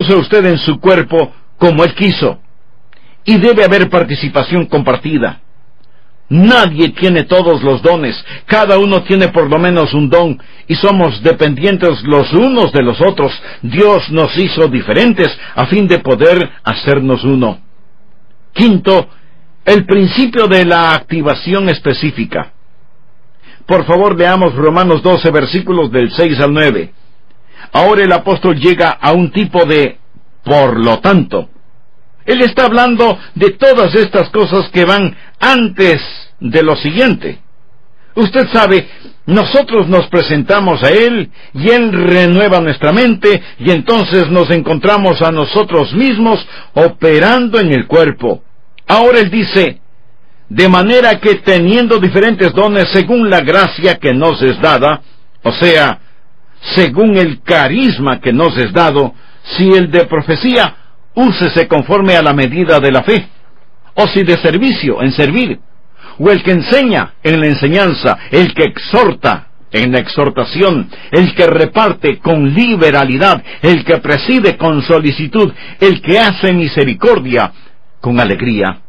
puso a usted en su cuerpo como Él quiso. Y debe haber participación compartida. Nadie tiene todos los dones. Cada uno tiene por lo menos un don. Y somos dependientes los unos de los otros. Dios nos hizo diferentes a fin de poder hacernos uno. Quinto, el principio de la activación específica. Por favor, leamos Romanos 12, versículos del 6 al 9. Ahora el apóstol llega a un tipo de por lo tanto. Él está hablando de todas estas cosas que van antes de lo siguiente. Usted sabe, nosotros nos presentamos a Él, y Él renueva nuestra mente, y entonces nos encontramos a nosotros mismos operando en el cuerpo. Ahora Él dice, de manera que teniendo diferentes dones según la gracia que nos es dada, o sea, según el carisma que nos es dado, si el de profecía, úsese conforme a la medida de la fe, o si de servicio, en servir, o el que enseña, en la enseñanza, el que exhorta, en la exhortación, el que reparte con liberalidad, el que preside con solicitud, el que hace misericordia con alegría.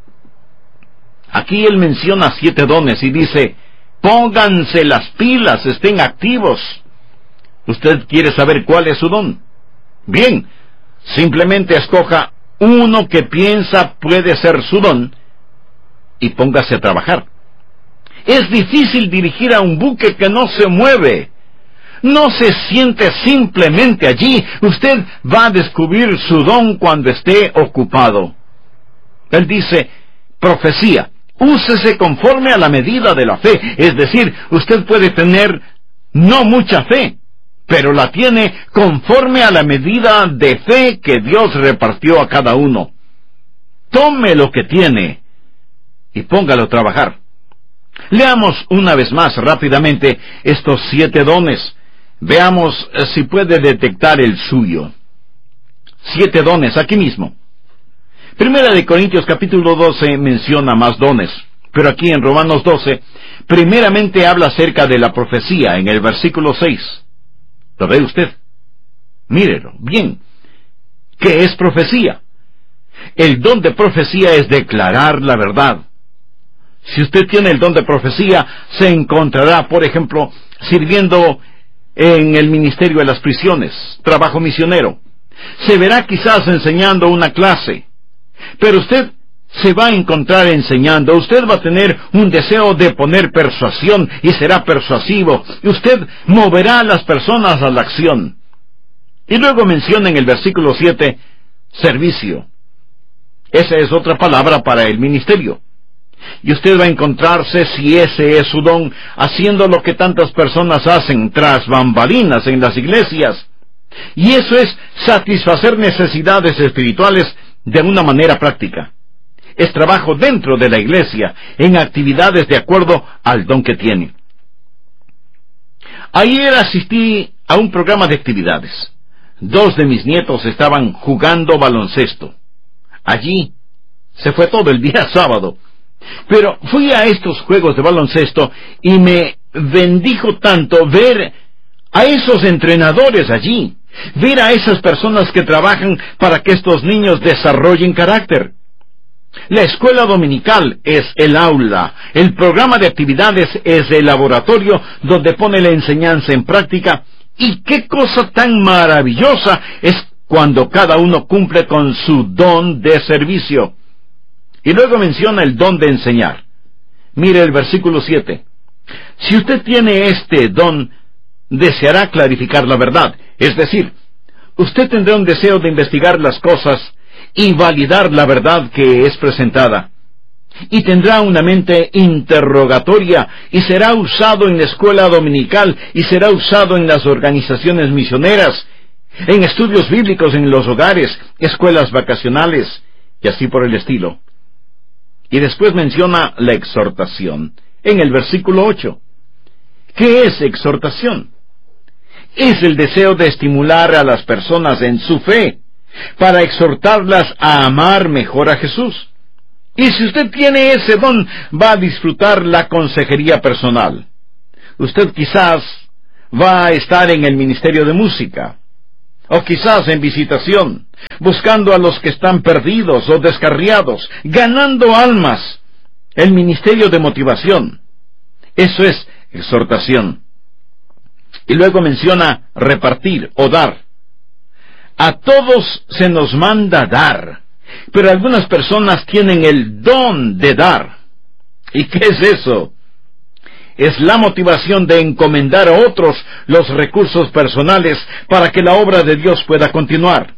Aquí él menciona 7 dones y dice, pónganse las pilas, estén activos. ¿Usted quiere saber cuál es su don? Bien, simplemente escoja uno que piensa puede ser su don y póngase a trabajar. Es difícil dirigir a un buque que no se mueve. No se siente simplemente allí. Usted va a descubrir su don cuando esté ocupado. Él dice, profecía, úsese conforme a la medida de la fe. Es decir, usted puede tener no mucha fe, pero la tiene conforme a la medida de fe que Dios repartió a cada uno. Tome lo que tiene y póngalo a trabajar. Leamos una vez más rápidamente estos 7 dones. Veamos si puede detectar el suyo. 7 dones aquí mismo. Primera de Corintios capítulo 12 menciona más dones, pero aquí en Romanos 12, primeramente habla acerca de la profecía en el versículo 6. ¿Lo ve usted? Mírelo, bien. ¿Qué es profecía? El don de profecía es declarar la verdad. Si usted tiene el don de profecía, se encontrará, por ejemplo, sirviendo en el ministerio de las prisiones, trabajo misionero. Se verá quizás enseñando una clase, pero usted se va a encontrar enseñando. Usted va a tener un deseo de poner persuasión y será persuasivo. Y usted moverá a las personas a la acción. Y luego menciona en el versículo 7, servicio. Esa es otra palabra para el ministerio. Y usted va a encontrarse, si ese es su don, haciendo lo que tantas personas hacen tras bambalinas en las iglesias. Y eso es satisfacer necesidades espirituales de una manera práctica. Es trabajo dentro de la iglesia, en actividades de acuerdo al don que tiene. Ayer asistí a un programa de actividades. 2 de mis nietos estaban jugando baloncesto. Allí se fue todo el día sábado. Pero fui a estos juegos de baloncesto y me bendijo tanto ver a esos entrenadores allí, ver a esas personas que trabajan para que estos niños desarrollen carácter. La escuela dominical es el aula, el programa de actividades es el laboratorio donde pone la enseñanza en práctica, y qué cosa tan maravillosa es cuando cada uno cumple con su don de servicio. Y luego menciona el don de enseñar. Mire el versículo 7. Si usted tiene este don, deseará clarificar la verdad. Es decir, usted tendrá un deseo de investigar las cosas y validar la verdad que es presentada. Y tendrá una mente interrogatoria y será usado en la escuela dominical y será usado en las organizaciones misioneras, en estudios bíblicos en los hogares, escuelas vacacionales y así por el estilo. Y después menciona la exhortación en el versículo 8. ¿Qué es exhortación? Es el deseo de estimular a las personas en su fe, para exhortarlas a amar mejor a Jesús. Y si usted tiene ese don, va a disfrutar la consejería personal. Usted quizás va a estar en el ministerio de música, o quizás en visitación, buscando a los que están perdidos o descarriados, ganando almas. El ministerio de motivación. Eso es exhortación. Y luego menciona repartir o dar. A todos se nos manda dar, pero algunas personas tienen el don de dar. ¿Y qué es eso? Es la motivación de encomendar a otros los recursos personales para que la obra de Dios pueda continuar.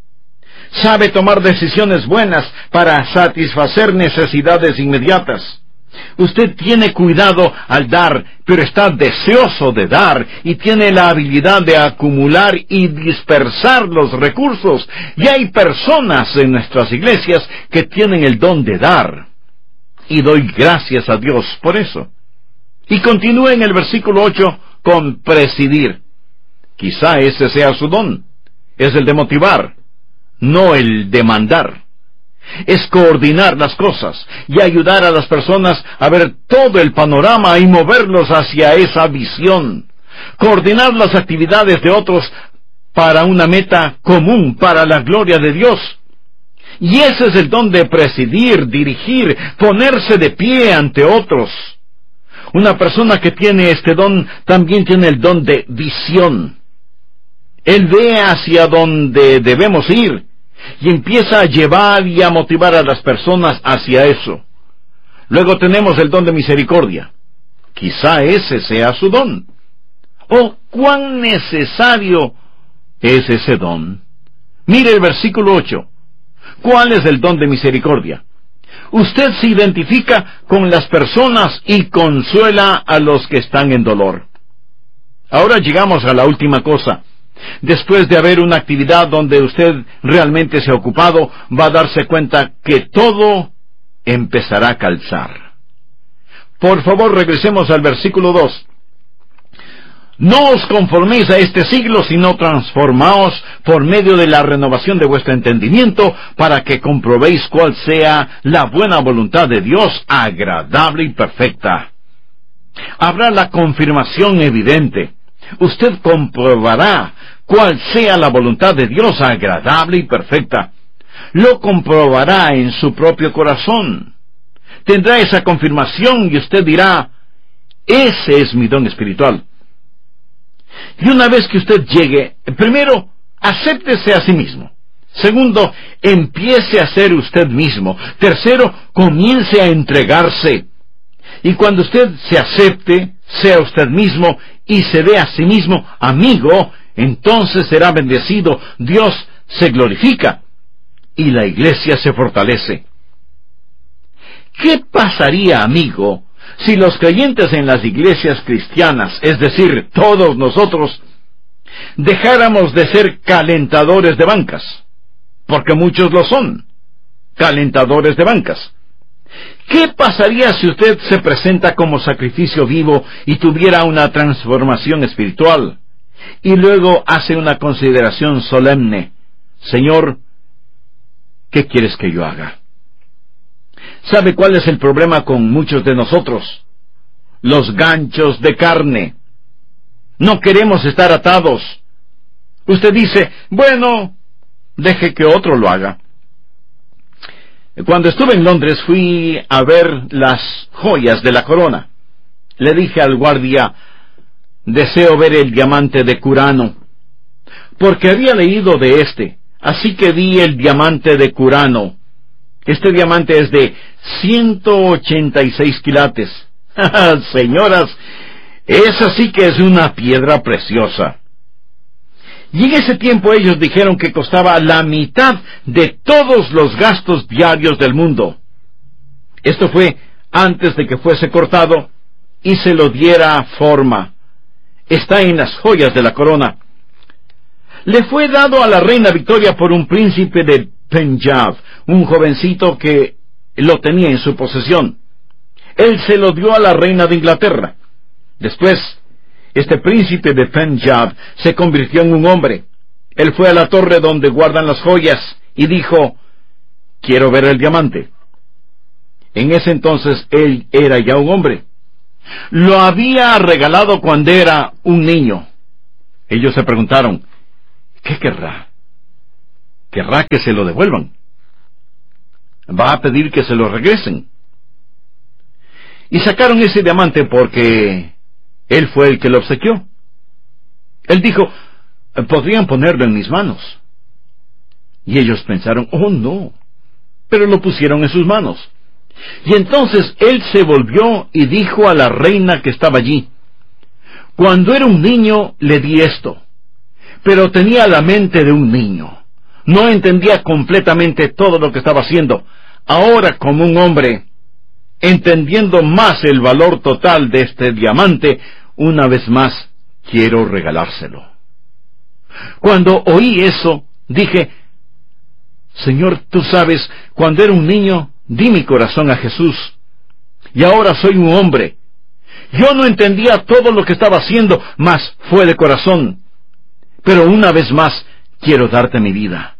Sabe tomar decisiones buenas para satisfacer necesidades inmediatas. Usted tiene cuidado al dar, pero está deseoso de dar y tiene la habilidad de acumular y dispersar los recursos. Y hay personas en nuestras iglesias que tienen el don de dar. Y doy gracias a Dios por eso. Y continúa en el versículo 8 con presidir. Quizá ese sea su don. Es el de motivar, no el de mandar. Es coordinar las cosas y ayudar a las personas a ver todo el panorama y moverlos hacia esa visión. Coordinar las actividades de otros para una meta común, para la gloria de Dios. Y ese es el don de presidir, dirigir, ponerse de pie ante otros. Una persona que tiene este don también tiene el don de visión. Él ve hacia donde debemos ir y empieza a llevar y a motivar a las personas hacia eso. Luego tenemos el don de misericordia. Quizá ese sea su don. ¿O cuán necesario es ese don? Mire el versículo 8. ¿Cuál es el don de misericordia? Usted se identifica con las personas y consuela a los que están en dolor. Ahora llegamos a la última cosa. Después de haber una actividad donde usted realmente se ha ocupado, va a darse cuenta que todo empezará a calzar. Por favor, regresemos al versículo 2. No os conforméis a este siglo, sino transformaos por medio de la renovación de vuestro entendimiento, para que comprobéis cuál sea la buena voluntad de Dios, agradable y perfecta. Habrá la confirmación evidente. Usted comprobará cuál sea la voluntad de Dios, agradable y perfecta. Lo comprobará en su propio corazón. Tendrá esa confirmación y usted dirá, ese es mi don espiritual. Y una vez que usted llegue, primero, acéptese a sí mismo. Segundo, empiece a ser usted mismo. Tercero, comience a entregarse. Y cuando usted se acepte, sea usted mismo y se ve a sí mismo amigo, entonces será bendecido, Dios se glorifica y la iglesia se fortalece. ¿Qué pasaría, amigo, si los creyentes en las iglesias cristianas, es decir, todos nosotros, dejáramos de ser calentadores de bancas? Porque muchos lo son, calentadores de bancas. ¿Qué pasaría si usted se presenta como sacrificio vivo y tuviera una transformación espiritual? Y luego hace una consideración solemne. Señor, ¿qué quieres que yo haga? ¿Sabe cuál es el problema con muchos de nosotros? Los ganchos de carne. No queremos estar atados. Usted dice, bueno, deje que otro lo haga. Cuando estuve en Londres fui a ver las joyas de la corona. Le dije al guardia, deseo ver el diamante de Curano, porque había leído de este, así que vi el diamante de Curano. Este diamante es de 186 quilates. Señoras, esa sí que es una piedra preciosa. Y en ese tiempo ellos dijeron que costaba la mitad de todos los gastos diarios del mundo. Esto fue antes de que fuese cortado y se lo diera forma. Está en las joyas de la corona. Le fue dado a la reina Victoria por un príncipe de Punjab, un jovencito que lo tenía en su posesión. Él se lo dio a la reina de Inglaterra. Después, este príncipe de Punjab se convirtió en un hombre. Él fue a la torre donde guardan las joyas y dijo, quiero ver el diamante. En ese entonces él era ya un hombre. Lo había regalado cuando era un niño. Ellos se preguntaron, ¿qué querrá? ¿Querrá que se lo devuelvan? ¿Va a pedir que se lo regresen? Y sacaron ese diamante porque él fue el que lo obsequió. Él dijo, podrían ponerlo en mis manos. Y ellos pensaron, oh no, pero lo pusieron en sus manos. Y entonces él se volvió y dijo a la reina que estaba allí, cuando era un niño le di esto, pero tenía la mente de un niño. No entendía completamente todo lo que estaba haciendo. Ahora, como un hombre, entendiendo más el valor total de este diamante, una vez más quiero regalárselo. Cuando oí eso, dije, Señor, tú sabes, cuando era un niño, di mi corazón a Jesús, y ahora soy un hombre. Yo no entendía todo lo que estaba haciendo, mas fue de corazón. Pero una vez más, quiero darte mi vida.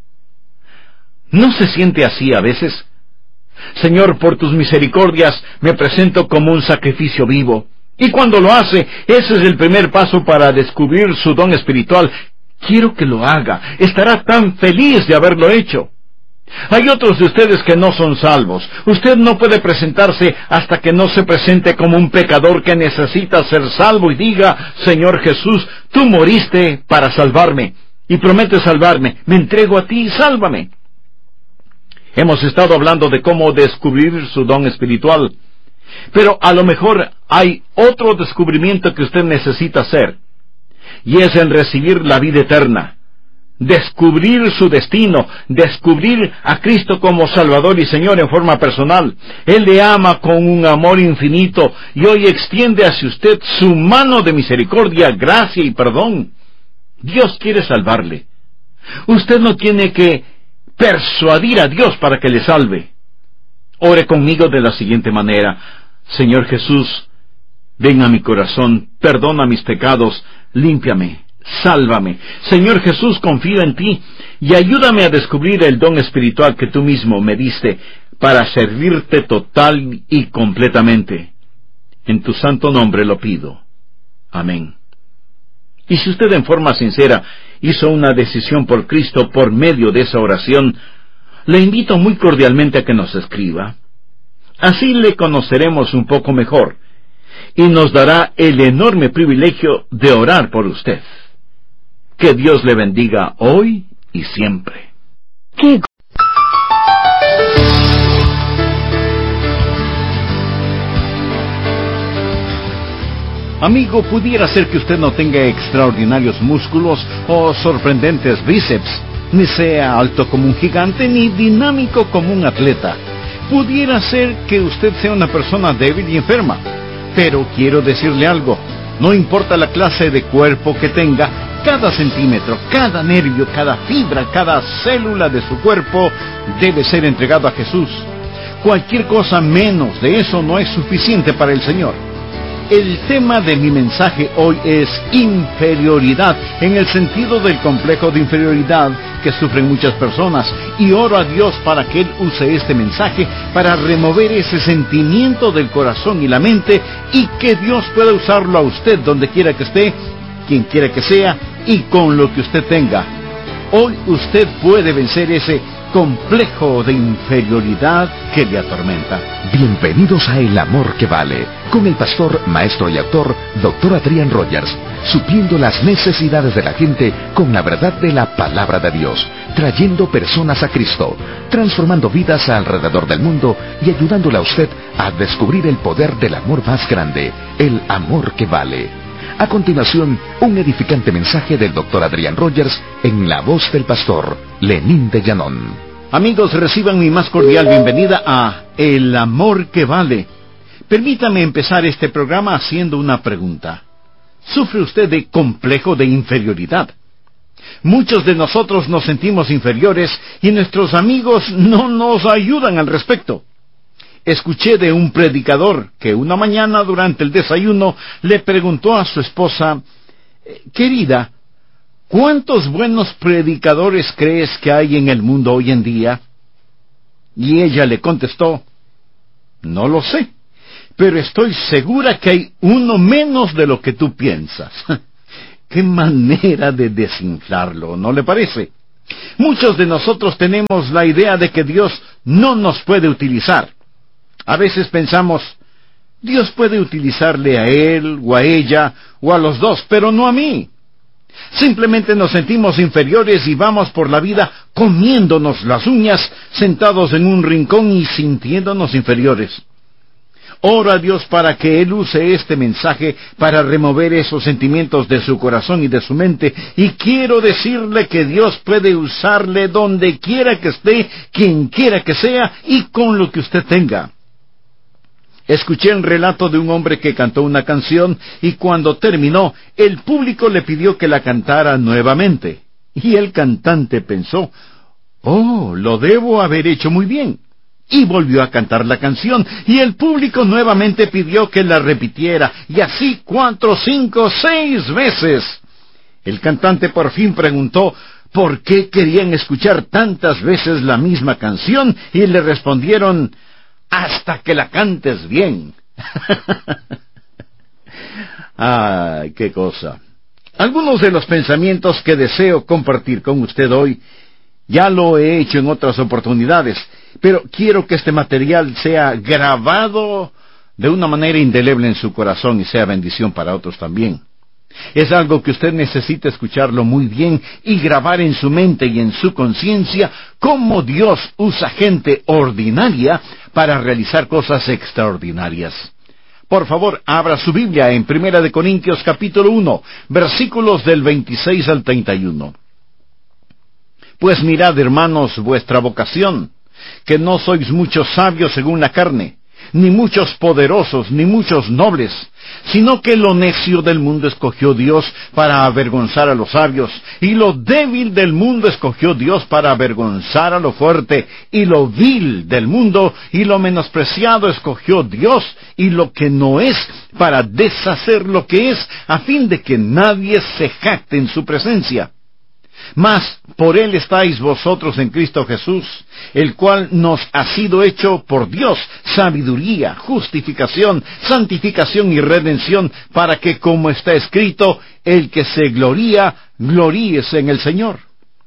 ¿No se siente así a veces? Señor, por tus misericordias, me presento como un sacrificio vivo. Y cuando lo hace, ese es el primer paso para descubrir su don espiritual. Quiero que lo haga. Estará tan feliz de haberlo hecho. Hay otros de ustedes que no son salvos. Usted no puede presentarse hasta que no se presente como un pecador que necesita ser salvo y diga, Señor Jesús, tú moriste para salvarme y prometes salvarme. Me entrego a ti y sálvame. Hemos estado hablando de cómo descubrir su don espiritual, pero a lo mejor hay otro descubrimiento que usted necesita hacer, y es en recibir la vida eterna. Descubrir su destino, descubrir a Cristo como Salvador y Señor en forma personal. Él le ama con un amor infinito y hoy extiende hacia usted su mano de misericordia, gracia y perdón. Dios quiere salvarle. Usted no tiene que persuadir a Dios para que le salve. Ore conmigo de la siguiente manera. Señor Jesús, ven a mi corazón, perdona mis pecados, límpiame. Sálvame. Señor Jesús, confío en ti y ayúdame a descubrir el don espiritual que tú mismo me diste para servirte total y completamente. En tu santo nombre lo pido. Amén. Y si usted en forma sincera hizo una decisión por Cristo por medio de esa oración, le invito muy cordialmente a que nos escriba. Así le conoceremos un poco mejor y nos dará el enorme privilegio de orar por usted. Que Dios le bendiga hoy y siempre. Amigo, pudiera ser que usted no tenga extraordinarios músculos o sorprendentes bíceps, ni sea alto como un gigante, ni dinámico como un atleta. Pudiera ser que usted sea una persona débil y enferma. Pero quiero decirle algo, no importa la clase de cuerpo que tenga, cada centímetro, cada nervio, cada fibra, cada célula de su cuerpo debe ser entregado a Jesús. Cualquier cosa menos de eso no es suficiente para el Señor. El tema de mi mensaje hoy es inferioridad, en el sentido del complejo de inferioridad que sufren muchas personas, y oro a Dios para que Él use este mensaje para remover ese sentimiento del corazón y la mente, y que Dios pueda usarlo a usted donde quiera que esté, quien quiera que sea, y con lo que usted tenga. Hoy usted puede vencer ese complejo de inferioridad que le atormenta. Bienvenidos a El Amor que Vale, con el pastor, maestro y autor, Dr. Adrian Rogers, supliendo las necesidades de la gente con la verdad de la palabra de Dios, trayendo personas a Cristo, transformando vidas alrededor del mundo y ayudándole a usted a descubrir el poder del amor más grande, el amor que vale. A continuación, un edificante mensaje del Dr. Adrian Rogers en la voz del pastor Lenín de Llanón. Amigos, reciban mi más cordial bienvenida a El Amor que Vale. Permítame empezar este programa haciendo una pregunta. ¿Sufre usted de complejo de inferioridad? Muchos de nosotros nos sentimos inferiores y nuestros amigos no nos ayudan al respecto. Escuché de un predicador que una mañana durante el desayuno le preguntó a su esposa, querida, ¿cuántos buenos predicadores crees que hay en el mundo hoy en día? Y ella le contestó, no lo sé, pero estoy segura que hay uno menos de lo que tú piensas. qué manera de desinflarlo, ¿no le parece? Muchos de nosotros tenemos la idea de que Dios no nos puede utilizar. A veces pensamos, Dios puede utilizarle a él, o a ella, o a los dos, pero no a mí. Simplemente nos sentimos inferiores y vamos por la vida comiéndonos las uñas, sentados en un rincón y sintiéndonos inferiores. Ora a Dios para que Él use este mensaje para remover esos sentimientos de su corazón y de su mente, y quiero decirle que Dios puede usarle donde quiera que esté, quien quiera que sea, y con lo que usted tenga. Escuché un relato de un hombre que cantó una canción, y cuando terminó, el público le pidió que la cantara nuevamente. Y el cantante pensó, «Oh, lo debo haber hecho muy bien». Y volvió a cantar la canción, y el público nuevamente pidió que la repitiera, y así 4, 5, 6 veces. El cantante por fin preguntó por qué querían escuchar tantas veces la misma canción, y le respondieron, «Hasta que la cantes bien». ¡Ay, qué cosa! Algunos de los pensamientos que deseo compartir con usted hoy, ya lo he hecho en otras oportunidades, pero quiero que este material sea grabado de una manera indeleble en su corazón y sea bendición para otros también. Es algo que usted necesita escucharlo muy bien y grabar en su mente y en su conciencia cómo Dios usa gente ordinaria para realizar cosas extraordinarias. Por favor, abra su Biblia en 1 Corintios capítulo 1, versículos del 26 al 31. Pues mirad, hermanos, vuestra vocación, que no sois muchos sabios según la carne, ni muchos poderosos, ni muchos nobles, sino que lo necio del mundo escogió Dios para avergonzar a los sabios, y lo débil del mundo escogió Dios para avergonzar a lo fuerte, y lo vil del mundo y lo menospreciado escogió Dios, y lo que no es, para deshacer lo que es, a fin de que nadie se jacte en su presencia. Mas por Él estáis vosotros en Cristo Jesús, el cual nos ha sido hecho por Dios sabiduría, justificación, santificación y redención, para que, como está escrito, el que se gloría, gloríese en el Señor.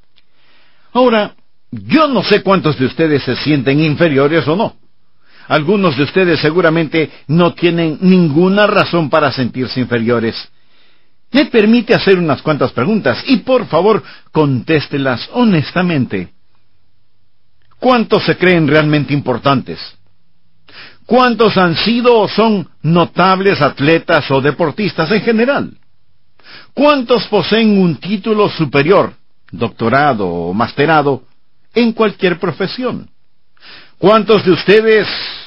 Ahora, yo no sé cuántos de ustedes se sienten inferiores o no. Algunos de ustedes seguramente no tienen ninguna razón para sentirse inferiores. Me permite hacer unas cuantas preguntas, y por favor, contéstelas honestamente. ¿Cuántos se creen realmente importantes? ¿Cuántos han sido o son notables atletas o deportistas en general? ¿Cuántos poseen un título superior, doctorado o masterado, en cualquier profesión? ¿Cuántos de ustedes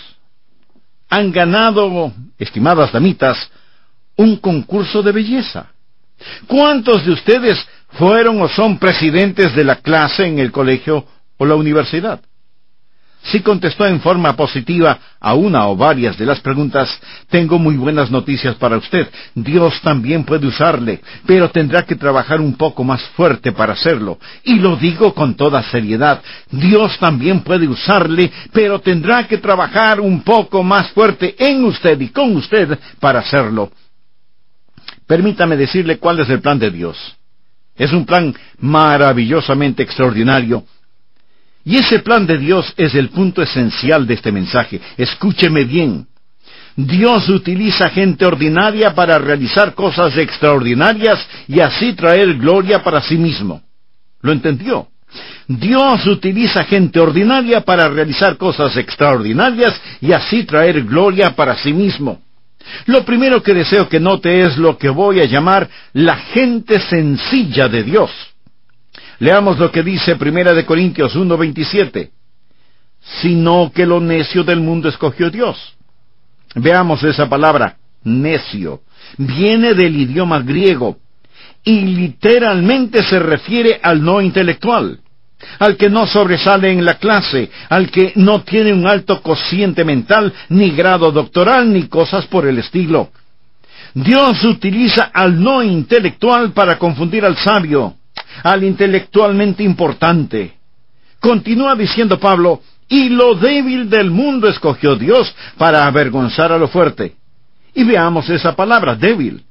han ganado, estimadas damitas, un concurso de belleza? ¿Cuántos de ustedes fueron o son presidentes de la clase en el colegio o la universidad? Si contestó en forma positiva a una o varias de las preguntas, tengo muy buenas noticias para usted. Dios también puede usarle, pero tendrá que trabajar un poco más fuerte para hacerlo. Y lo digo con toda seriedad. Dios también puede usarle, pero tendrá que trabajar un poco más fuerte en usted y con usted para hacerlo. Permítame decirle cuál es el plan de Dios. Es un plan maravillosamente extraordinario. Y ese plan de Dios es el punto esencial de este mensaje. Escúcheme bien. Dios utiliza gente ordinaria para realizar cosas extraordinarias y así traer gloria para sí mismo. ¿Lo entendió? Dios utiliza gente ordinaria para realizar cosas extraordinarias y así traer gloria para sí mismo. Lo primero que deseo que note es lo que voy a llamar la gente sencilla de Dios. Leamos lo que dice 1 Corintios 1:27. Sino que lo necio del mundo escogió Dios. Veamos esa palabra, necio. Viene del idioma griego y literalmente se refiere al no intelectual, al que no sobresale en la clase, al que no tiene un alto cociente mental, ni grado doctoral, ni cosas por el estilo. Dios utiliza al no intelectual para confundir al sabio, al intelectualmente importante. Continúa diciendo Pablo, y lo débil del mundo escogió Dios para avergonzar a lo fuerte. Y veamos esa palabra, débil.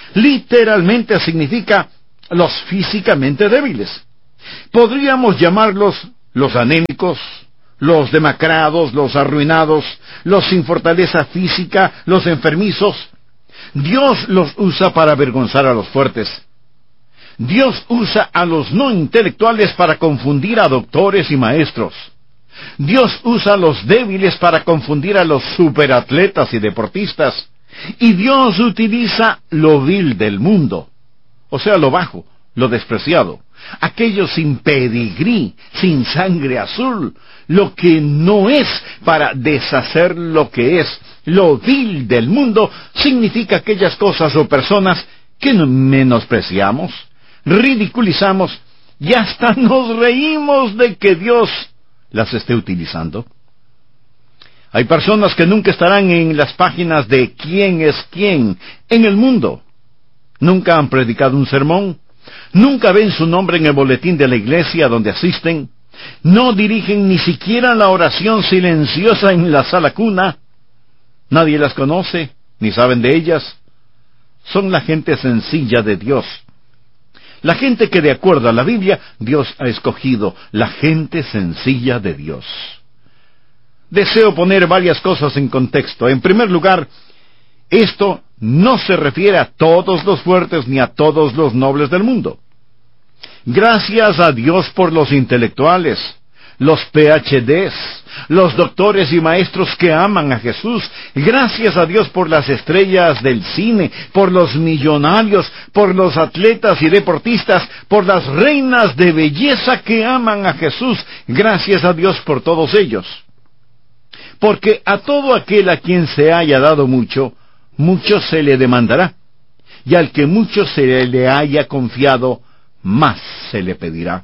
Literalmente significa los físicamente débiles. Podríamos llamarlos los anémicos, los demacrados, los arruinados, los sin fortaleza física, los enfermizos. Dios los usa para avergonzar a los fuertes. Dios usa a los no intelectuales para confundir a doctores y maestros. Dios usa a los débiles para confundir a los superatletas y deportistas. Y Dios utiliza lo vil del mundo, o sea, lo bajo, lo despreciado, aquellos sin pedigrí, sin sangre azul, lo que no es, para deshacer lo que es. Lo vil del mundo significa aquellas cosas o personas que menospreciamos, ridiculizamos y hasta nos reímos de que Dios las esté utilizando. Hay personas que nunca estarán en las páginas de quién es quién en el mundo. Nunca han predicado un sermón, nunca ven su nombre en el boletín de la iglesia donde asisten, no dirigen ni siquiera la oración silenciosa en la sala cuna. Nadie las conoce, ni saben de ellas. Son la gente sencilla de Dios. La gente que de acuerdo a la Biblia, Dios ha escogido, la gente sencilla de Dios. Deseo poner varias cosas en contexto. En primer lugar, esto no se refiere a todos los fuertes ni a todos los nobles del mundo. Gracias a Dios por los intelectuales, los PhDs, los doctores y maestros que aman a Jesús. Gracias a Dios por las estrellas del cine, por los millonarios, por los atletas y deportistas, por las reinas de belleza que aman a Jesús. Gracias a Dios por todos ellos. Porque a todo aquel a quien se haya dado mucho, mucho se le demandará. Y al que mucho se le haya confiado, más se le pedirá.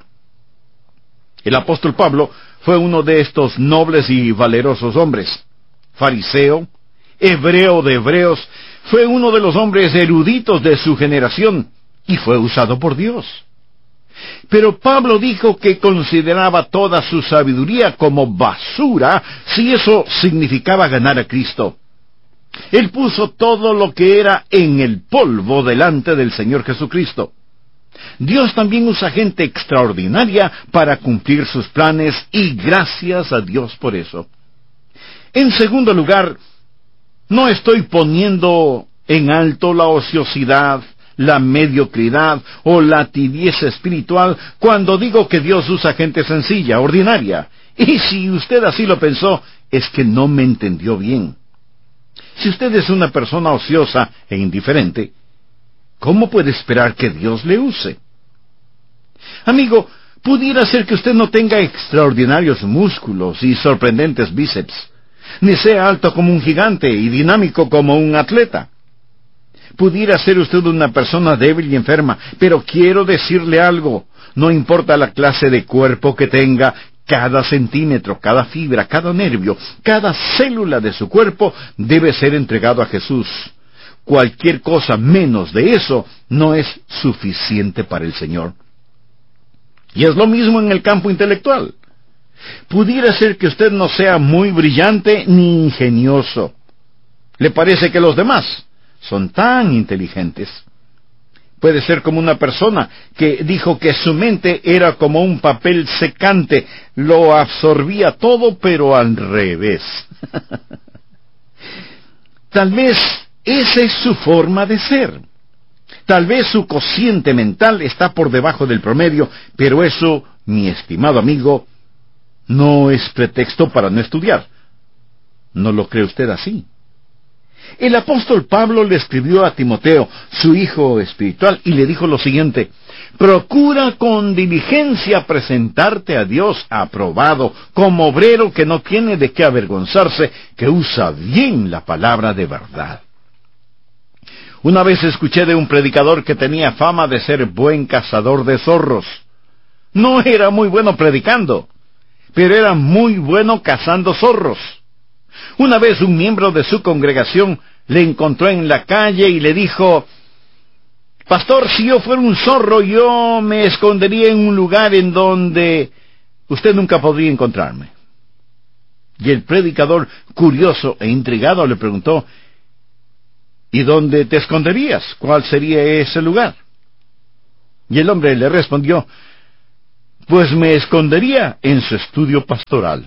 El apóstol Pablo fue uno de estos nobles y valerosos hombres. Fariseo, hebreo de hebreos, fue uno de los hombres eruditos de su generación, y fue usado por Dios. Pero Pablo dijo que consideraba toda su sabiduría como basura, si eso significaba ganar a Cristo. Él puso todo lo que era en el polvo delante del Señor Jesucristo. Dios también usa gente extraordinaria para cumplir sus planes, y gracias a Dios por eso. En segundo lugar, no estoy poniendo en alto la ociosidad, la mediocridad o la tibieza espiritual cuando digo que Dios usa gente sencilla, ordinaria. Y si usted así lo pensó, es que no me entendió bien. Si usted es una persona ociosa e indiferente, ¿cómo puede esperar que Dios le use? Amigo, pudiera ser que usted no tenga extraordinarios músculos y sorprendentes bíceps, ni sea alto como un gigante y dinámico como un atleta. Pudiera ser usted una persona débil y enferma, pero quiero decirle algo. No importa la clase de cuerpo que tenga, cada centímetro, cada fibra, cada nervio, cada célula de su cuerpo debe ser entregado a Jesús. Cualquier cosa menos de eso no es suficiente para el Señor. Y es lo mismo en el campo intelectual. Pudiera ser que usted no sea muy brillante ni ingenioso. ¿Le parece que los demás son tan inteligentes? Puede ser como una persona que dijo que su mente era como un papel secante, lo absorbía todo, pero al revés. Tal vez esa es su forma de ser. Tal vez su cociente mental está por debajo del promedio, pero eso, mi estimado amigo, no es pretexto para no estudiar. ¿No lo cree usted así? El apóstol Pablo le escribió a Timoteo, su hijo espiritual, y le dijo lo siguiente: procura con diligencia presentarte a Dios aprobado, como obrero que no tiene de qué avergonzarse, que usa bien la palabra de verdad. Una vez escuché de un predicador que tenía fama de ser buen cazador de zorros. No era muy bueno predicando, pero era muy bueno cazando zorros. Una vez un miembro de su congregación le encontró en la calle y le dijo: pastor, si yo fuera un zorro, yo me escondería en un lugar en donde usted nunca podría encontrarme. Y el predicador, curioso e intrigado, le preguntó: ¿Y dónde te esconderías? ¿Cuál sería ese lugar? Y el hombre le respondió, pues me escondería en su estudio pastoral.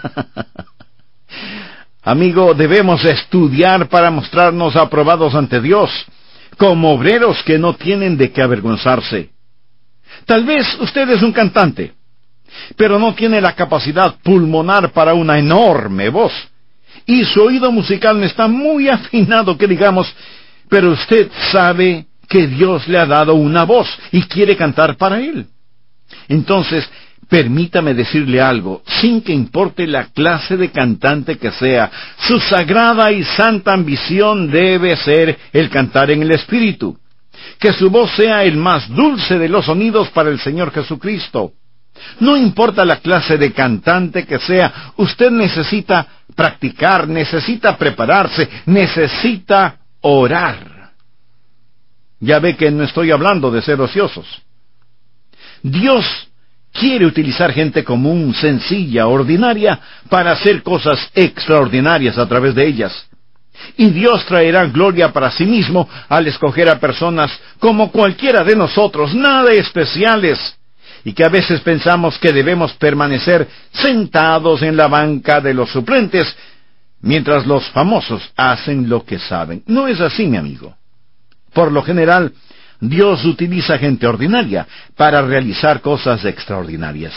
Amigo, debemos estudiar para mostrarnos aprobados ante Dios, como obreros que no tienen de qué avergonzarse. Tal vez usted es un cantante, pero no tiene la capacidad pulmonar para una enorme voz, y su oído musical no está muy afinado, que digamos, pero usted sabe que Dios le ha dado una voz y quiere cantar para Él. Entonces, permítame decirle algo, sin que importe la clase de cantante que sea, su sagrada y santa ambición debe ser el cantar en el Espíritu. Que su voz sea el más dulce de los sonidos para el Señor Jesucristo. No importa la clase de cantante que sea, usted necesita practicar, necesita prepararse, necesita orar. Ya ve que no estoy hablando de ser ociosos. Dios quiere utilizar gente común, sencilla, ordinaria, para hacer cosas extraordinarias a través de ellas. Y Dios traerá gloria para sí mismo al escoger a personas como cualquiera de nosotros, nada especiales, y que a veces pensamos que debemos permanecer sentados en la banca de los suplentes, mientras los famosos hacen lo que saben. No es así, mi amigo. Por lo general, Dios utiliza gente ordinaria para realizar cosas extraordinarias.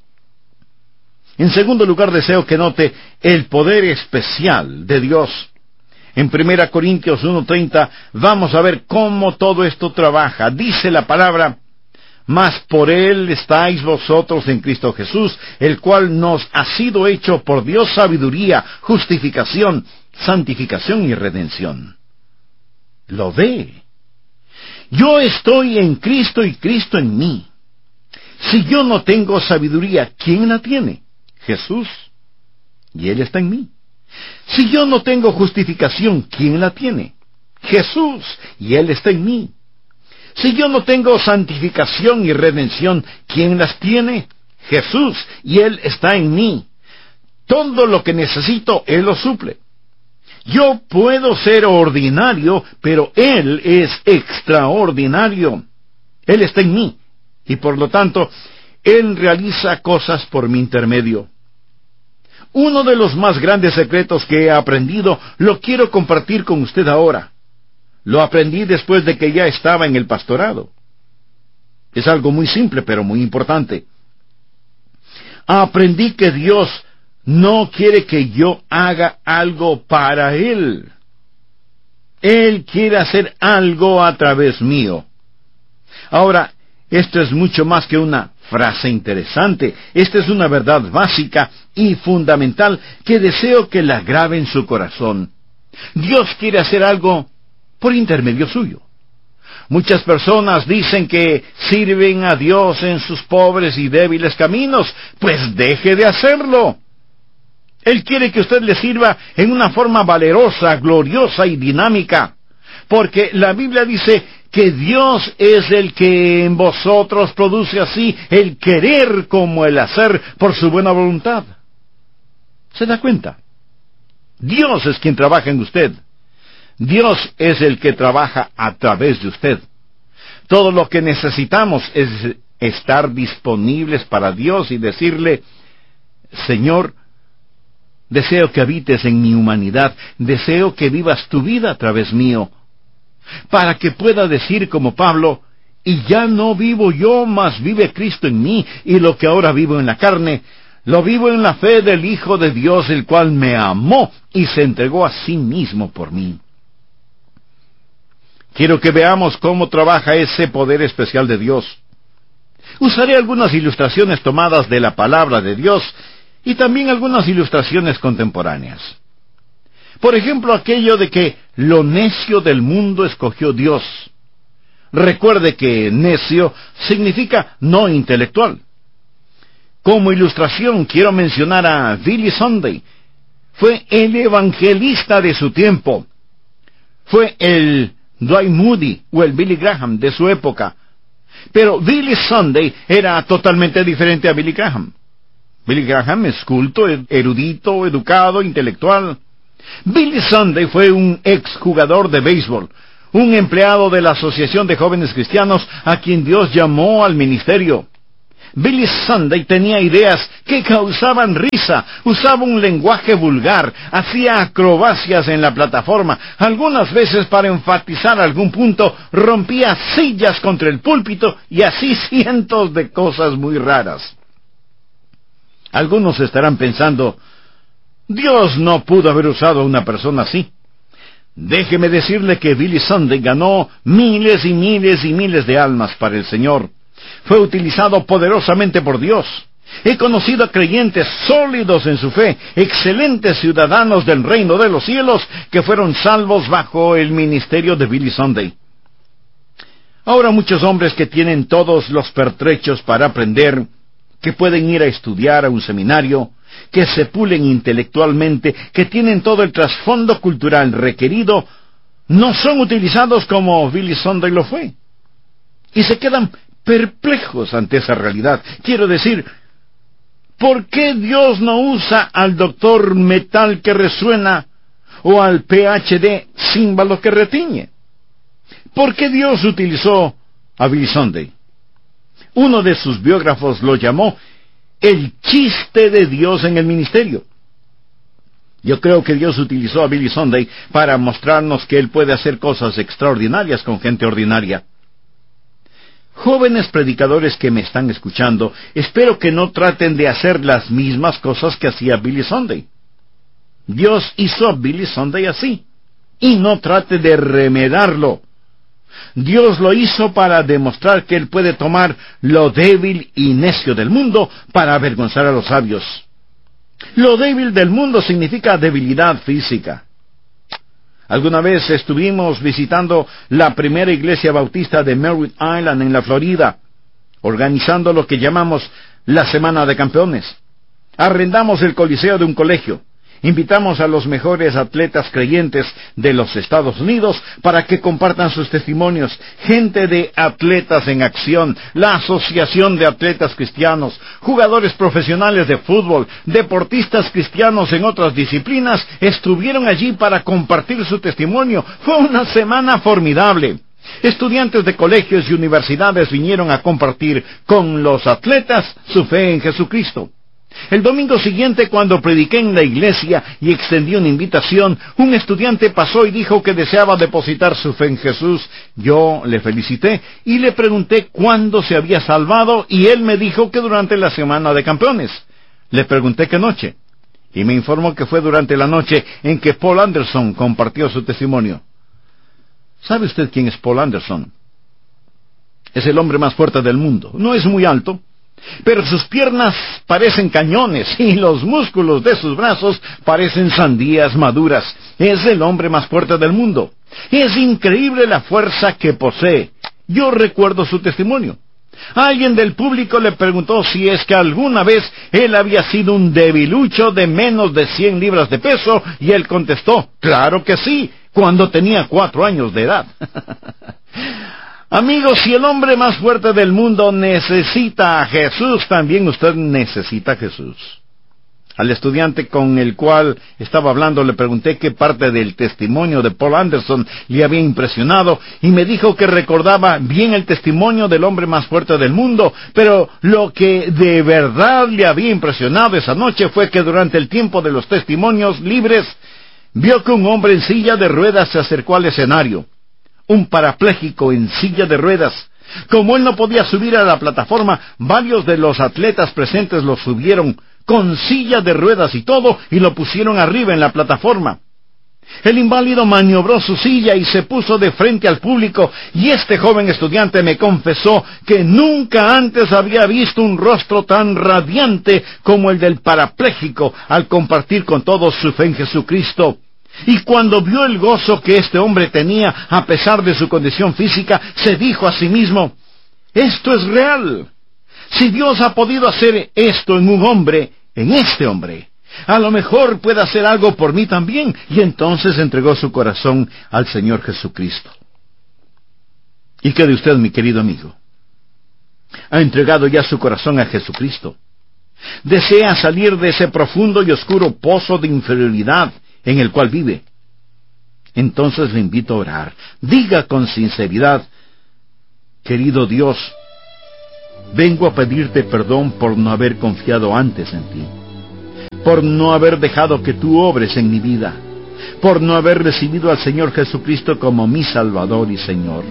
En segundo lugar, deseo que note el poder especial de Dios. En 1 Corintios 1:30 vamos a ver cómo todo esto trabaja. Dice la palabra, mas por Él estáis vosotros en Cristo Jesús, el cual nos ha sido hecho por Dios sabiduría, justificación, santificación y redención. ¿Lo ve? Yo estoy en Cristo y Cristo en mí. Si yo no tengo sabiduría, ¿quién la tiene? Jesús. Y Él está en mí. Si yo no tengo justificación, ¿quién la tiene? Jesús. Y Él está en mí. Si yo no tengo santificación y redención, ¿quién las tiene? Jesús. Y Él está en mí. Todo lo que necesito, Él lo suple. Yo puedo ser ordinario, pero Él es extraordinario. Él está en mí, y por lo tanto, Él realiza cosas por mi intermedio. Uno de los más grandes secretos que he aprendido, lo quiero compartir con usted ahora. Lo aprendí después de que ya estaba en el pastorado. Es algo muy simple, pero muy importante. Aprendí que Dios no quiere que yo haga algo para Él. Él quiere hacer algo a través mío. Ahora, esto es mucho más que una frase interesante. Esta es una verdad básica y fundamental que deseo que la grabe en su corazón. Dios quiere hacer algo por intermedio suyo. Muchas personas dicen que sirven a Dios en sus pobres y débiles caminos. Pues deje de hacerlo. Él quiere que usted le sirva en una forma valerosa, gloriosa y dinámica, porque la Biblia dice que Dios es el que en vosotros produce así el querer como el hacer por su buena voluntad. ¿Se da cuenta? Dios es quien trabaja en usted. Dios es el que trabaja a través de usted. Todo lo que necesitamos es estar disponibles para Dios y decirle, Señor, deseo que habites en mi humanidad, deseo que vivas tu vida a través mío, para que pueda decir como Pablo, y ya no vivo yo, mas vive Cristo en mí, y lo que ahora vivo en la carne, lo vivo en la fe del Hijo de Dios, el cual me amó y se entregó a sí mismo por mí. Quiero que veamos cómo trabaja ese poder especial de Dios. Usaré algunas ilustraciones tomadas de la palabra de Dios, y también algunas ilustraciones contemporáneas. Por ejemplo, aquello de que lo necio del mundo escogió Dios. Recuerde que necio significa no intelectual. Como ilustración quiero mencionar a Billy Sunday. Fue el evangelista de su tiempo. Fue el Dwight Moody o el Billy Graham de su época. Pero Billy Sunday era totalmente diferente a Billy Graham. Billy Graham es culto, erudito, educado, intelectual. Billy Sunday fue un exjugador de béisbol, un empleado de la Asociación de Jóvenes Cristianos a quien Dios llamó al ministerio. Billy Sunday tenía ideas que causaban risa, usaba un lenguaje vulgar, hacía acrobacias en la plataforma, algunas veces para enfatizar algún punto, rompía sillas contra el púlpito y así cientos de cosas muy raras. Algunos estarán pensando, Dios no pudo haber usado a una persona así. Déjeme decirle que Billy Sunday ganó miles y miles y miles de almas para el Señor. Fue utilizado poderosamente por Dios. He conocido a creyentes sólidos en su fe, excelentes ciudadanos del reino de los cielos, que fueron salvos bajo el ministerio de Billy Sunday. Ahora muchos hombres que tienen todos los pertrechos para aprender, que pueden ir a estudiar a un seminario, que se pulen intelectualmente, que tienen todo el trasfondo cultural requerido, no son utilizados como Billy Sunday lo fue. Y se quedan perplejos ante esa realidad. Quiero decir, ¿por qué Dios no usa al doctor metal que resuena o al PhD címbalo que retiñe? ¿Por qué Dios utilizó a Billy Sunday? Uno de sus biógrafos lo llamó el chiste de Dios en el ministerio. Yo creo que Dios utilizó a Billy Sunday para mostrarnos que Él puede hacer cosas extraordinarias con gente ordinaria. Jóvenes predicadores que me están escuchando, espero que no traten de hacer las mismas cosas que hacía Billy Sunday. Dios hizo a Billy Sunday así, y no trate de remedarlo. Dios lo hizo para demostrar que Él puede tomar lo débil y necio del mundo para avergonzar a los sabios. Lo débil del mundo significa debilidad física. Alguna vez estuvimos visitando la primera iglesia bautista de Merritt Island en la Florida, organizando lo que llamamos la Semana de Campeones. Arrendamos el coliseo de un colegio. Invitamos a los mejores atletas creyentes de los Estados Unidos para que compartan sus testimonios. Gente de Atletas en Acción, la Asociación de Atletas Cristianos, jugadores profesionales de fútbol, deportistas cristianos en otras disciplinas, estuvieron allí para compartir su testimonio. Fue una semana formidable. Estudiantes de colegios y universidades vinieron a compartir con los atletas su fe en Jesucristo. El domingo siguiente, cuando prediqué en la iglesia y extendí una invitación, un estudiante pasó y dijo que deseaba depositar su fe en Jesús. Yo le felicité y le pregunté cuándo se había salvado, y él me dijo que durante la Semana de Campeones. Le pregunté qué noche, y me informó que fue durante la noche en que Paul Anderson compartió su testimonio. ¿Sabe usted quién es Paul Anderson? Es el hombre más fuerte del mundo. No es muy alto, pero sus piernas parecen cañones y los músculos de sus brazos parecen sandías maduras. Es el hombre más fuerte del mundo. Es increíble la fuerza que posee. Yo recuerdo su testimonio. Alguien del público le preguntó si es que alguna vez él había sido un debilucho de menos de 100 libras de peso, y él contestó, claro que sí, cuando tenía 4 años de edad. Amigos, si el hombre más fuerte del mundo necesita a Jesús, también usted necesita a Jesús. Al estudiante con el cual estaba hablando le pregunté qué parte del testimonio de Paul Anderson le había impresionado, y me dijo que recordaba bien el testimonio del hombre más fuerte del mundo, pero lo que de verdad le había impresionado esa noche fue que durante el tiempo de los testimonios libres, vio que un hombre en silla de ruedas se acercó al escenario. Un parapléjico en silla de ruedas. Como él no podía subir a la plataforma, varios de los atletas presentes lo subieron con silla de ruedas y todo, y lo pusieron arriba en la plataforma. El inválido maniobró su silla y se puso de frente al público, y este joven estudiante me confesó que nunca antes había visto un rostro tan radiante como el del parapléjico al compartir con todos su fe en Jesucristo. Y cuando vio el gozo que este hombre tenía a pesar de su condición física, se dijo a sí mismo, esto es real. Si Dios ha podido hacer esto en un hombre, en este hombre, a lo mejor puede hacer algo por mí también. Y entonces entregó su corazón al Señor Jesucristo. ¿Y qué de usted, mi querido amigo? ¿Ha entregado ya su corazón a Jesucristo? ¿Desea salir de ese profundo y oscuro pozo de inferioridad en el cual vive. Entonces le invito a orar. Diga con sinceridad: querido Dios, vengo a pedirte perdón por no haber confiado antes en ti, por no haber dejado que tú obres en mi vida, por no haber recibido al Señor Jesucristo como mi Salvador y Señor.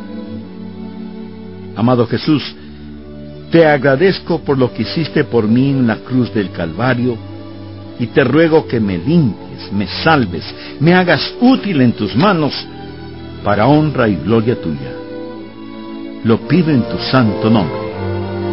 Amado Jesús, te agradezco por lo que hiciste por mí en la cruz del Calvario, y te ruego que me limpies, me salves, me hagas útil en tus manos, para honra y gloria tuya. Lo pido en tu santo nombre.